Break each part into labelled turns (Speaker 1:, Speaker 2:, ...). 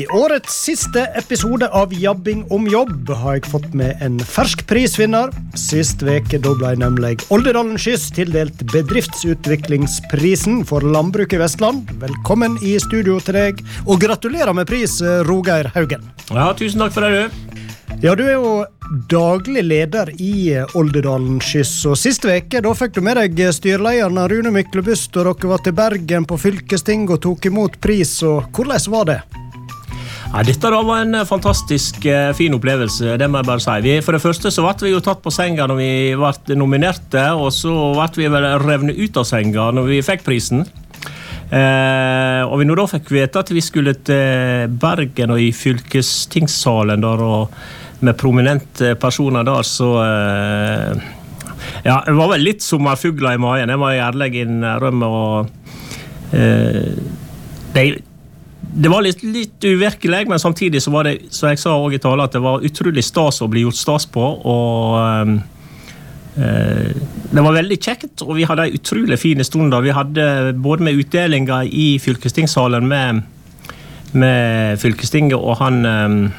Speaker 1: årets siste episode av Jabbing om jobb har jeg fått med en fersk prisvinner. Sist veke da ble nemlig Oldedalen Skyss tildelt bedriftsutviklingsprisen for landbruk i Vestland. Velkommen i studio til deg, og gratulerer med pris, Rogeir Haugen.
Speaker 2: Ja, tusen takk for det, du.
Speaker 1: Ja, du jo daglig leder i Oldedalen Skyss, og sist veke da fikk du med deg styrleieren Rune Myklebust, og dere var til Bergen på fylkesting og tok imot pris, og hvordan var det?
Speaker 2: Ja, dette da var en fantastisk fin opplevelse, det må jeg bare si. For det første så ble vi jo tatt på senga når vi ble nominerte, og så ble vi vel revnet ut av senga når vi fikk prisen. Og vi nå da fikk vite at vi skulle til Bergen og i fylkestingssalen der, og med prominente personer der, så ja, det var vel litt sommerfugler i magen, det må jeg ærlig innrømme, og det var litt uvirkelig, men samtidig så var det, så jeg sa også i tale, at det var utrolig stas å bli gjort stas på, og det var veldig kjekt, og vi hadde en utrolig fine stunder. Vi hadde både med utdelinger i fylkestingssalen med fylkestinget, og han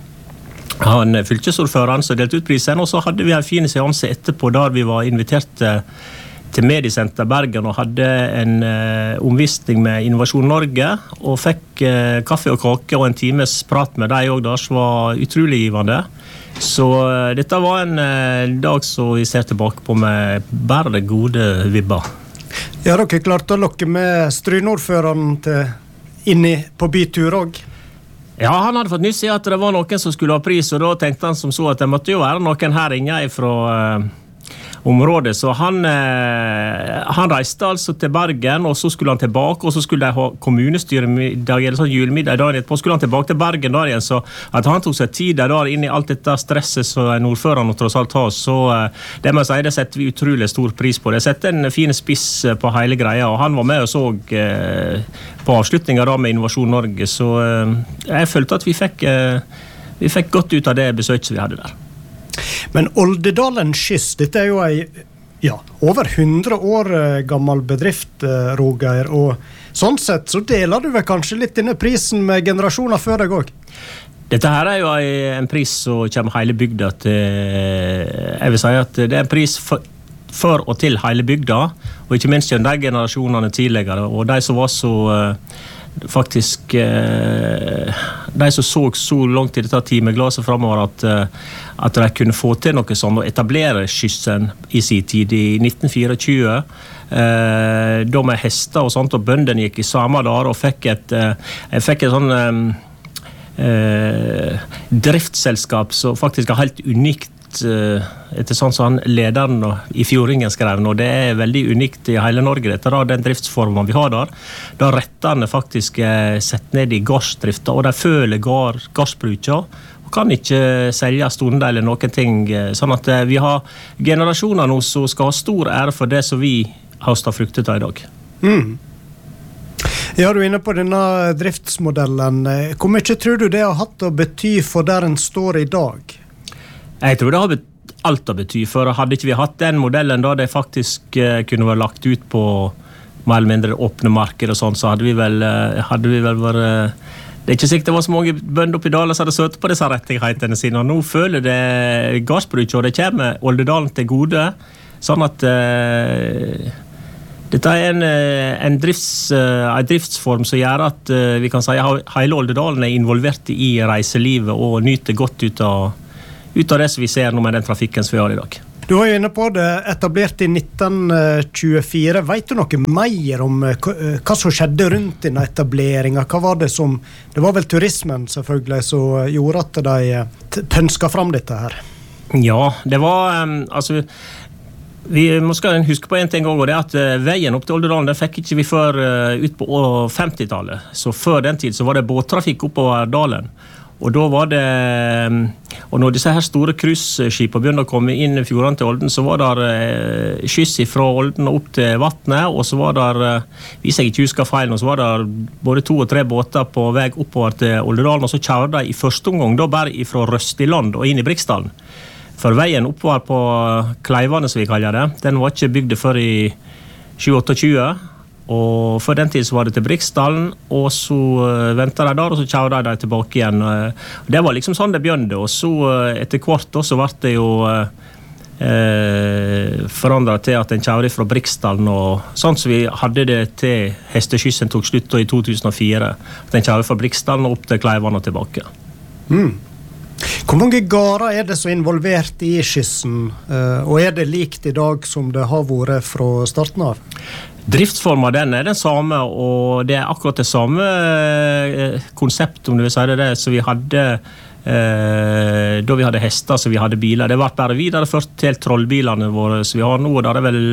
Speaker 2: fylkesordføreren som delte ut prisen, og så hadde vi en fin seanse etterpå der vi var invitert til Mediesenter Bergen og hadde en omvisning med Innovasjon Norge, og fikk kaffe og kake og en times prat med deg også der, som var utrolig givende. Så dette var en dag som vi ser tilbake på med bare gode vibber.
Speaker 1: Ja, dere klarte å lokke med Strynordføreren inni på bytur også.
Speaker 2: Ja, han hadde fått nyss i at det var noen som skulle ha pris, og da tenkte han som så at det måtte jo være noen her inne fra området, så han reiste altså til Bergen, og så skulle han tilbake, og så skulle de ha kommunestyremiddag eller sånn julemiddag dagen etterpå, skulle han tilbake til Bergen der igjen, så at han tok seg tid der inn i alt dette stresset som en ordfører og tross alt har, så det må jeg si, det setter vi utrolig stor pris på. Det setter en fin spiss på hele greia, og han var med og så på avslutningen da med Innovasjon Norge, så jeg følte at vi fikk godt ut av det besøket vi hadde der.
Speaker 1: Men Oldedalen Skyss, dette jo over 100 år gammel bedrift, Rogeir, og sånn sett så deler du vel kanskje litt denne prisen med generasjoner før deg også?
Speaker 2: Dette her jo en pris som kommer hele bygda til, jeg vil si at det en pris for og til hele bygda, og ikke minst de generasjonene tidligere, og de som var så faktisk de som så langt i dette timeglaset fremover at de kunne få til noe sånn og etablere Skyssen i sin tid i 1924 da med hester og sånt, og bøndene gikk i samme der og fikk et sånn driftsselskap som faktisk helt unikt etter sånn som lederen i Fjordingen skrev, og det veldig unikt i hele Norge, dette da, den driftsformen vi har da rettene faktisk sett ned i gårdsdrifta, og de føler gårdsbruket, og kan ikke selge stunder eller noen ting, sånn at vi har generasjoner nå som skal ha stor ære for det som vi høster fruktet av i dag.
Speaker 1: Ja, du inne på denne driftsmodellen. Hvor mye tror du det har hatt å bety for der en står i dag?
Speaker 2: Jeg tror det har alt å bety, for hadde ikke vi hatt den modellen da det faktisk kunne vært lagt ut på mer eller mindre åpne marked og sånn, så hadde vi vel vært... Det ikke sikkert det var så mange bønder oppe i Dalen som hadde søtt på disse rettighetene sine, og nå føler det gassbruk, og det kommer Oldedalen til gode, sånn at dette en driftsform som gjør at vi kan si at hele Oldedalen involvert i reiselivet og nyter godt ut av det som vi ser nå med den trafikken som vi har i dag.
Speaker 1: Du var jo inne på det, etablert i 1924. Vet du noe mer om hva som skjedde rundt denne etableringen? Hva var det som... Det var vel turismen selvfølgelig som gjorde at de pønsket fram dette her? Ja,
Speaker 2: det var... altså, vi skal huske på en ting også, og det at veien opp til Oldedalen, den fikk ikke vi før ut på 50-tallet. Så før den tid så var det båttrafikk oppover dalen. Og da var det, og når disse her store kryssskipene begynte å komme inn i fjordene til Olden, så var der skyss fra Olden opp til vattnet, og så var der, hvis jeg ikke husker feil, så var der både 2 og 3 båter på vei oppover til Oldedalen, og så kjørte de i første omgang da bare fra Røstiland og inn i Briksdalen. For veien oppover på Kleivane, som vi kaller det, den var ikke bygd før i 28, og for den tid så var det til Briksdalen, og så ventet de der, og så kjørte de tilbake igjen. Det var liksom sånn det begynte, og så etter hvert da, så ble det jo forandret til at en kjørte fra Briksdalen, og sånn så vi hadde det til hesteskyssen tok slutt da, i 2004. At en kjørte fra Briksdalen og opp til Kleivan og tilbake.
Speaker 1: Hvor mange gårder er det så involvert i skyssen, og er det likt i dag som det har vært fra starten av?
Speaker 2: Driftsformen den er den samme, og det er akkurat det samme konsept, om du vil si det, så vi hadde da vi hadde hester, så vi hadde biler. Det var bare videreført til trollbilene våre, så vi har nå, der er vel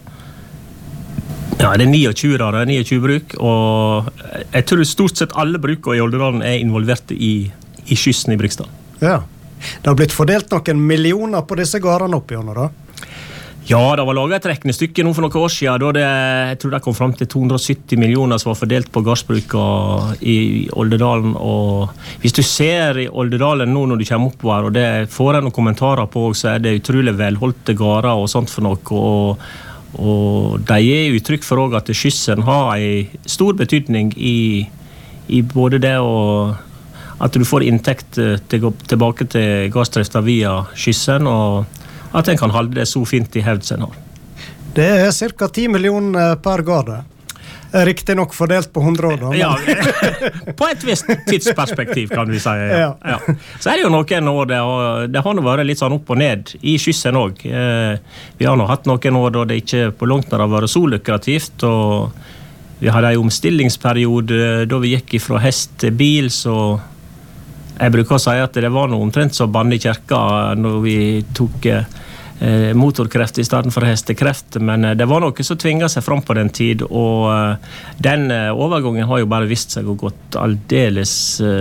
Speaker 2: ja, det er 29 bruk, og jeg tror stort sett alle brukene i Oldedalen er involvert i skyssen i Briksdalen.
Speaker 1: Ja, det har blitt fordelt noen millioner på disse gårdene opp igjen, da?
Speaker 2: Ja, det var laget et regnestykke nå for noen år siden, da jeg tror det kom frem til 270 millioner som var fordelt på gårdsbrukene i Oldedalen, og hvis du ser i Oldedalen nå når du kommer oppover, og det får jeg noen kommentarer på, så er det utrolig velholdte gårder og sånt for noe, og de er uttrykk for også at skyssen har en stor betydning i både det og at du får inntekt tilbake til gassdrifta via skyssen, og at en kan holde det så fint i hevd sen har.
Speaker 1: Det er cirka 10 millioner per gård. Riktig nok fordelt på 100 år, da.
Speaker 2: Ja, på et visst tidsperspektiv, kan vi si. Ja. Så er det jo noen år, det har nå vært litt sånn opp og ned i skyssen også. Vi har nå hatt noen år da det ikke på langt når det har vært så lukrativt, og vi hadde en omstillingsperiode da vi gikk fra hest til bil, så jeg bruker å si at det var noe omtrent så banne i kirka når vi tok motorkreft i stedet for hestekreft, men det var noe som tvinget seg fram på den tid, og den overgangen har jo bare vist seg å gått aldeles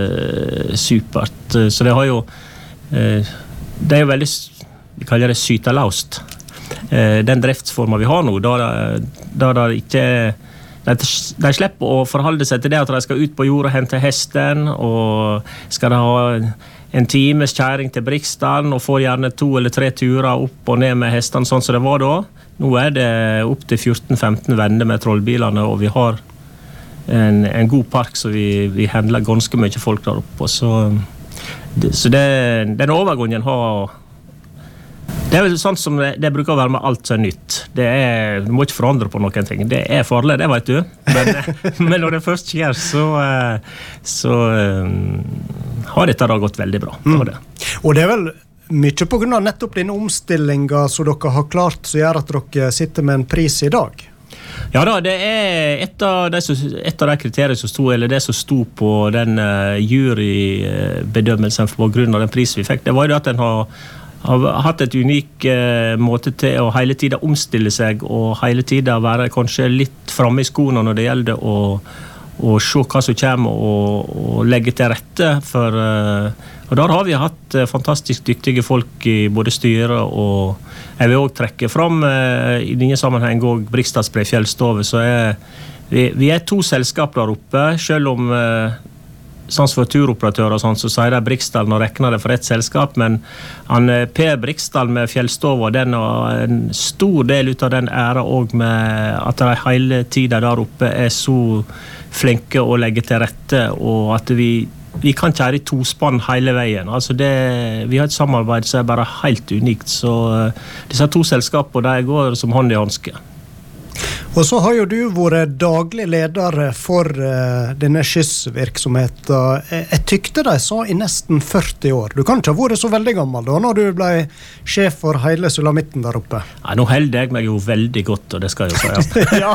Speaker 2: supert. Så det har jo det er jo veldig, vi kaller det sytalaust, den driftsformen vi har nå, da det ikke de slipper å forholde seg til det at de skal ut på jord og hente hesten, og skal de ha en times kjæring til Briksdalen, og får gjerne 2 eller 3 turer opp og ned med hestene, sånn som det var da. Nå er det opp til 14-15 vender med trollbilene, og vi har en god park, så vi handler ganske mye folk der oppe. Så den overgangen har... Det er jo sånn som det bruker å være med alt som er nytt. Du må ikke forandre på noen ting. Det er farlig, det vet du. Men når det først skjer, så har dette da gått veldig bra.
Speaker 1: Og det er vel mye på grunn av nettopp denne omstillingen som dere har klart, som gjør at dere sitter med en pris i dag?
Speaker 2: Ja da, det er et av de kriterier som stod, eller det som stod på den jurybedømmelsen på grunn av den prisen vi fikk, det var jo at den har hatt et unik måte til å hele tiden omstille seg, og hele tiden være kanskje litt fremme i skoene når det gjelder å se hva som kommer, og legge til rette for... Og der har vi hatt fantastisk dyktige folk i både styret, og jeg vil også trekke fram i denne sammenheng også Briksdalsbre Fjellstove, så vi er 2 selskap der oppe, selv om sånn for turoperatører og sånn, så sier de Briksdalen og rekner det for et selskap, men Per Briksdal med Fjellstova, den har en stor del ut av den æra også med at de hele tiden der oppe er så flinke å legge til rette, og at vi kan kjære i 2 spann hele veien. Altså vi har et samarbeid som er bare helt unikt, så disse 2 selskapene de går som hånd i hanske.
Speaker 1: Og så har jo du vært daglig leder for denne skyssvirksomheten. Jeg tykte de sa i nesten 40 år. Du kan ikke ha vært så veldig gammel da, når du ble sjef for hele sulamitten der oppe.
Speaker 2: Ja, nå holder jeg meg jo veldig godt, og det skal jeg jo si.
Speaker 1: Ja.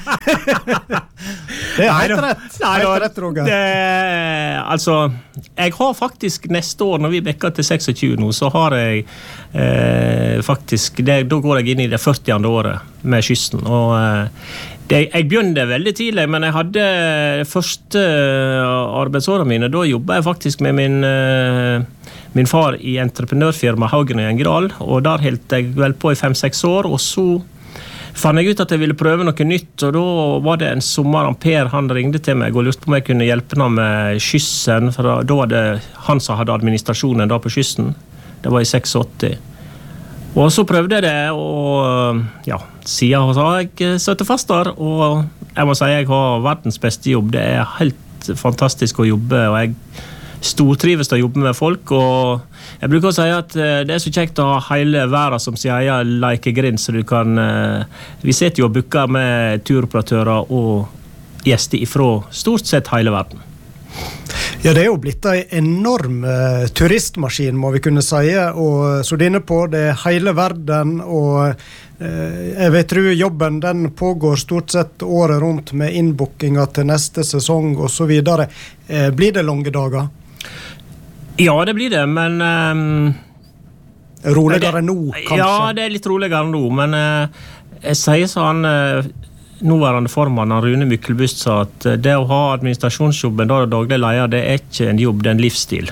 Speaker 1: Det er helt rett. Helt rett, Roger.
Speaker 2: Altså, jeg har faktisk neste år, når vi bekker til 26 nå, så har jeg faktisk, da går jeg inn i det 40. året med kysten, og jeg begynte veldig tidlig, men jeg hadde første arbeidsårene mine, da jobbet jeg faktisk med min far i entreprenørfirma Haugen og Gjengedal, og der helt jeg vel på i 5-6 år, og så fant jeg ut at jeg ville prøve noe nytt, og da var det en sommer, Per han ringte til meg og lurte på om jeg kunne hjelpe ham med kyssen, for da var det han som hadde administrasjonen da på kyssen. Det var i 86. Og så prøvde jeg det, og ja, siden har jeg støttet fast der, og jeg må si jeg har verdens beste jobb. Det helt fantastisk å jobbe, og jeg stortrives til å jobbe med folk, og jeg bruker å si at det så kjekt å ha hele verden som sier lekegrind, så du kan, vi sitter jo og booker med turoperatører og gjester fra stort sett hele verden.
Speaker 1: Ja, det jo blitt en enorm turistmaskin, må vi kunne si, og så det inne på det hele verden, og jeg vet tro jobben den pågår stort sett året rundt med innbookinger til neste sesong og så videre. Blir det lange dager?
Speaker 2: Ja, det blir det, men
Speaker 1: roligere nå, kanskje?
Speaker 2: Ja, det litt roligere nå, men jeg sier sånn nåværende formann Rune Myklebust sa at det å ha administrasjonsjobben da daglig leder, det ikke en jobb, det en livsstil.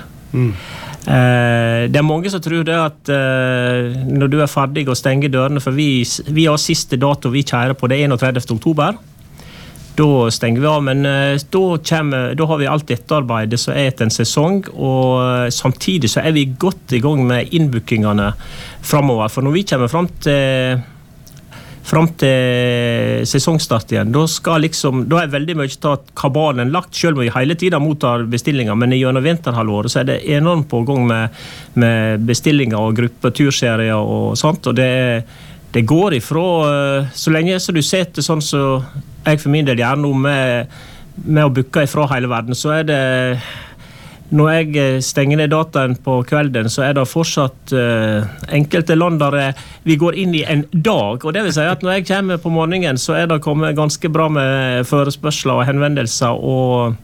Speaker 2: Det mange som tror det at når du ferdig å stenge dørene, for vi har siste dato vi kjærer på, det 31. oktober, da stenger vi av, men da har vi alt etterarbeidet så etter en sesong, og samtidig så vi godt i gang med innbookingene fremover, for når vi kommer fram til sesongstart igjen, da veldig mye tatt kabalen lagt, selv om vi hele tiden mottar bestillinger, men gjennom vinterhalvåret så det enormt på gang med bestillinger og grupper, turserier og sånt, og det går ifra, så lenge så du setter sånn så jeg for min del gjør noe med å booke ifra hele verden, så det når jeg stenger ned dataen på kvelden, så det fortsatt enkelte land der vi går inn i en dag, og det vil si at når jeg kommer på morgenen, så det kommet ganske bra med forespørsler og henvendelser, og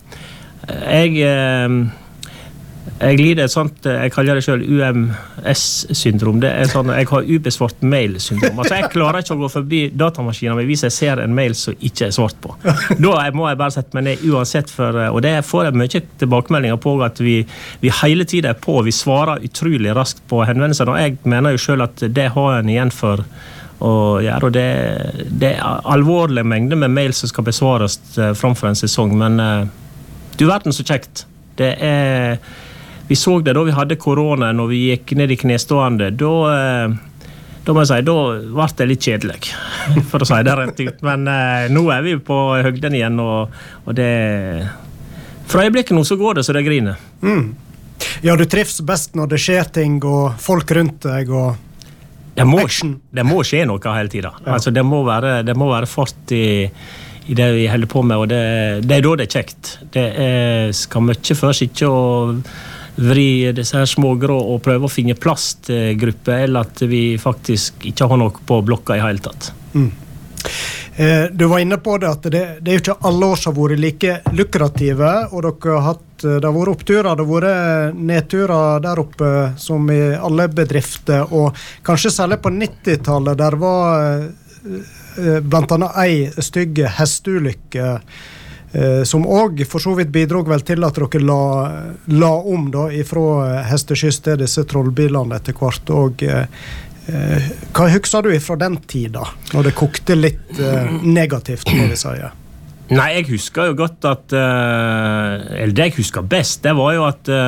Speaker 2: jeg lider et sånt, jeg kaller det selv UMS-syndrom, det sånn, jeg har ubesvart mail-syndrom, altså jeg klarer ikke å gå forbi datamaskinen hvis jeg ser en mail som ikke svart på. Da må jeg bare sette meg ned uansett, og det får jeg mye tilbakemeldinger på at vi hele tiden på, vi svarer utrolig raskt på henvendelser, og jeg mener jo selv at det har en igjen for å gjøre, og det alvorlige mengder med mail som skal besvares framfor en sesong, men du verden så kjekt. Vi så det da vi hadde korona, når vi gikk ned i knestående, da må jeg si, da ble det litt kjedelig, for å si det rent ut. Men nå vi på høgden igjen, og det fra øyeblikket nå så går det så det griner.
Speaker 1: Ja, du trives best når det skjer ting, og folk rundt deg, og action.
Speaker 2: Det må skje noe hele tiden. Ja. Altså, det må være fart i det vi holder på med, og det da det kjekt. Det skal mye først ikke å vri disse her små grå og prøve å finne plass til grupper, eller at vi faktisk ikke har noe på blokka i hele tatt.
Speaker 1: Du var inne på det, at det jo ikke alle år som har vært like lukrative, og dere har hatt, det har vært oppturer, det har vært nedturer der oppe, som i alle bedrifter, og kanskje særlig på 90-tallet, der var blant annet ei stygge hesteulykke, som også for så vidt bidrog vel til at dere la om da ifra hesteskyss til disse trollbilene etter hvert, og hva husker du ifra den tida, når det kokte litt negativt, må vi si?
Speaker 2: Nei, jeg husker jo godt at, eller det jeg husker best, det var jo at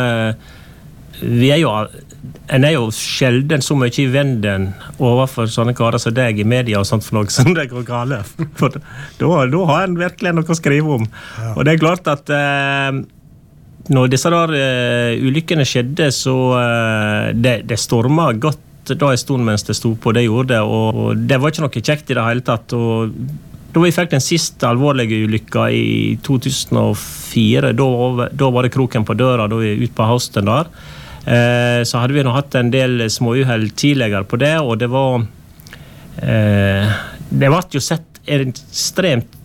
Speaker 2: en jo sjelden så mye i venden overfor sånne karer som deg i media og sånt for noe som det går gale. For da har en virkelig noe å skrive om. Ja. Og det klart at når disse der ulykkene skjedde, så det stormet godt da en stund mens det stod på, det gjorde det, og det var ikke noe kjekt i det hele tatt, og da vi fikk den siste alvorlige ulykka i 2004, da var det kroken på døra, da vi ut på høsten der, så hadde vi nå hatt en del småuhell tidligere på det, og det var jo sett ekstremt